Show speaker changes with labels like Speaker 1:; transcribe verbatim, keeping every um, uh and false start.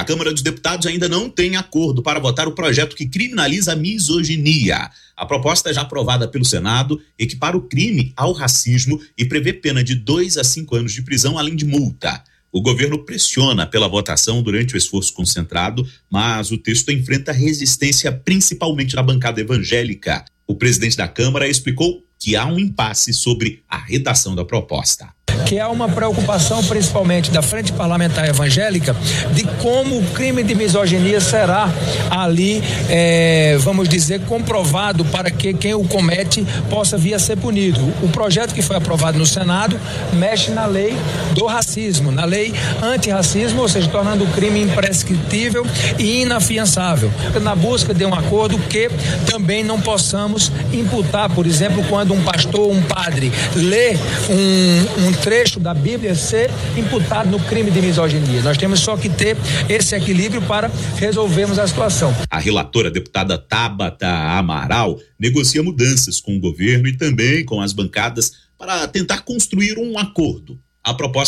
Speaker 1: A Câmara dos Deputados ainda não tem acordo para votar o projeto que criminaliza a misoginia. A proposta, já aprovada pelo Senado, equipara o crime ao racismo e prevê pena de dois a cinco anos de prisão, além de multa. O governo pressiona pela votação durante o esforço concentrado, mas o texto enfrenta resistência principalmente da bancada evangélica. O presidente da Câmara explicou que há um impasse sobre a redação da proposta.
Speaker 2: Que há uma preocupação principalmente da Frente Parlamentar Evangélica de como o crime de misoginia será ali, é, vamos dizer, comprovado para que quem o comete possa vir a ser punido. O projeto que foi aprovado no Senado mexe na lei do racismo, na lei antirracismo, ou seja, tornando o crime imprescritível e inafiançável. Na busca de um acordo que também não possamos imputar, por exemplo, quando um pastor, um padre lê um, um trecho da Bíblia, ser imputado no crime de misoginia. Nós temos só que ter esse equilíbrio para resolvermos a situação.
Speaker 1: A relatora, deputada Tabata Amaral, negocia mudanças com o governo e também com as bancadas para tentar construir um acordo. A proposta